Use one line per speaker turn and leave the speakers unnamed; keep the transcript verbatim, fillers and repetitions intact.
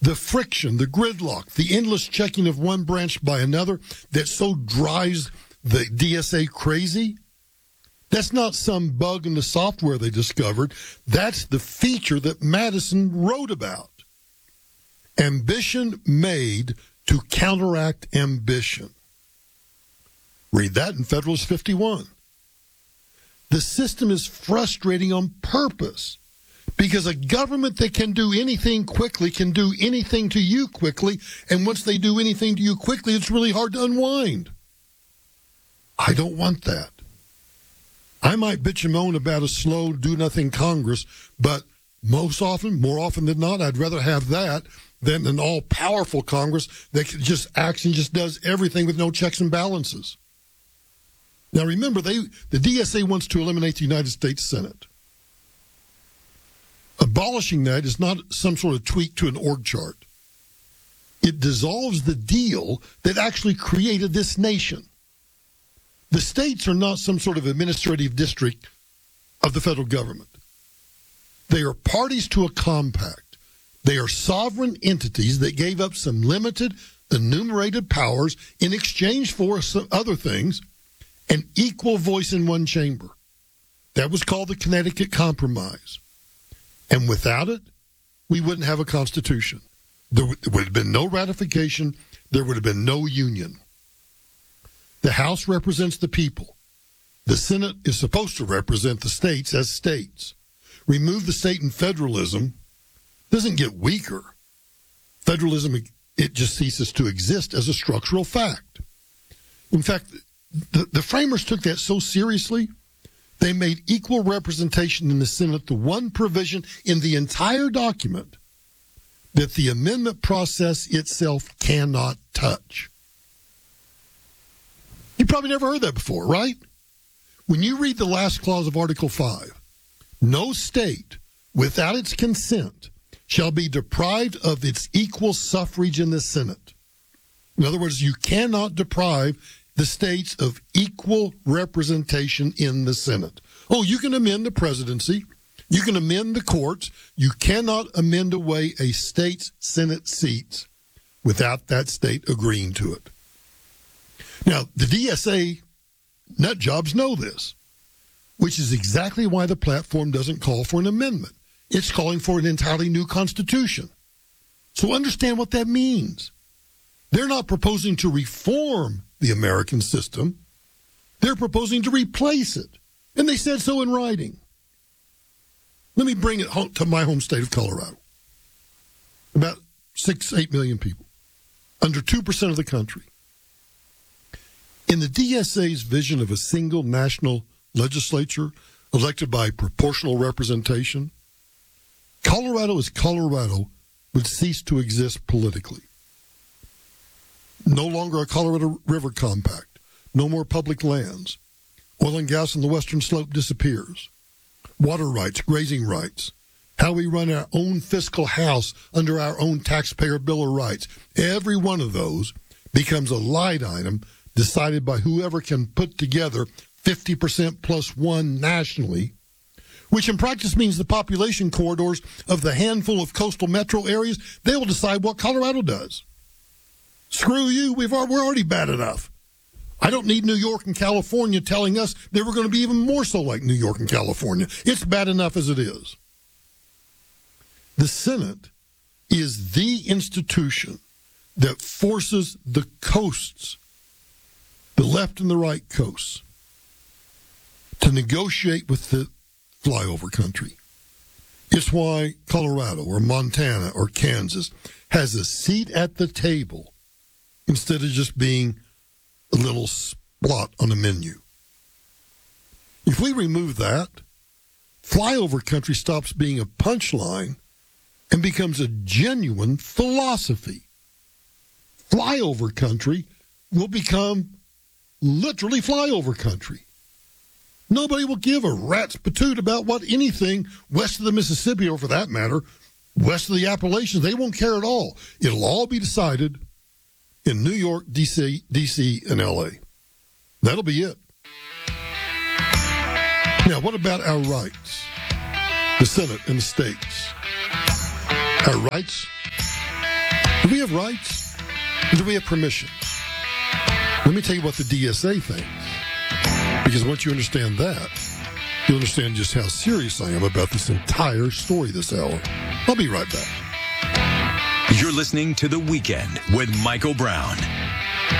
The friction, the gridlock, the endless checking of one branch by another that so drives the D S A crazy, that's not some bug in the software they discovered. That's the feature that Madison wrote about. Ambition made to counteract ambition. Read that in Federalist fifty-one. The system is frustrating on purpose because a government that can do anything quickly can do anything to you quickly, and once they do anything to you quickly, it's really hard to unwind. I don't want that. I might bitch and moan about a slow, do-nothing Congress, but most often, more often than not, I'd rather have that than an all-powerful Congress that just acts and just does everything with no checks and balances. Now, remember, they the D S A wants to eliminate the United States Senate. Abolishing that is not some sort of tweak to an org chart. It dissolves the deal that actually created this nation. The states are not some sort of administrative district of the federal government. They are parties to a compact. They are sovereign entities that gave up some limited, enumerated powers in exchange for some other things, an equal voice in one chamber. That was called the Connecticut Compromise. And without it, we wouldn't have a constitution. There would have been no ratification. There would have been no union. The House represents the people. The Senate is supposed to represent the states as states. Remove the state and federalism, doesn't get weaker. Federalism, it just ceases to exist as a structural fact. In fact, the, the framers took that so seriously, they made equal representation in the Senate the one provision in the entire document that the amendment process itself cannot touch. You probably never heard that before, right? When you read the last clause of Article five, no state, without its consent, shall be deprived of its equal suffrage in the Senate. In other words, you cannot deprive the states of equal representation in the Senate. Oh, you can amend the presidency. You can amend the courts. You cannot amend away a state's Senate seats without that state agreeing to it. Now, the D S A nut jobs know this, which is exactly why the platform doesn't call for an amendment. It's calling for an entirely new constitution. So understand what that means. They're not proposing to reform the American system. They're proposing to replace it. And they said so in writing. Let me bring it home to my home state of Colorado. About six, eight million people. Under two percent of the country. In the D S A's vision of a single national legislature elected by proportional representation, Colorado as Colorado would cease to exist politically. No longer a Colorado River Compact. No more public lands. Oil and gas on the western slope disappears. Water rights, grazing rights. How we run our own fiscal house under our own taxpayer bill of rights. Every one of those becomes a line item decided by whoever can put together fifty percent plus one nationally, which in practice means the population corridors of the handful of coastal metro areas, they will decide what Colorado does. Screw you, we've, we're already bad enough. I don't need New York and California telling us that we're going to be even more so like New York and California. It's bad enough as it is. The Senate is the institution that forces the coasts, the left and the right coasts, to negotiate with the flyover country. It's why Colorado or Montana or Kansas has a seat at the table instead of just being a little spot on a menu. If we remove that, flyover country stops being a punchline and becomes a genuine philosophy. Flyover country will become literally flyover country. Nobody will give a rat's patoot about what anything west of the Mississippi, or for that matter, west of the Appalachians, they won't care at all. It'll all be decided in New York, D C, D C, and L A. That'll be it. Now, what about our rights? The Senate and the states. Our rights? Do we have rights? Or do we have permission? Let me tell you what the D S A thinks. Because once you understand that, you'll understand just how serious I am about this entire story this hour. I'll be right back.
You're listening to The Weekend with Michael Brown.